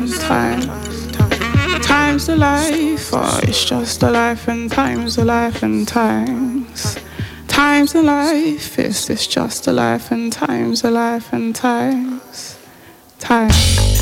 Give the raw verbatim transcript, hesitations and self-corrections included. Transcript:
and times. Time's the life, oh, it's just a life, and time's the life and times. Time's the life, it's, it's just a life, and time's a life and times. Time.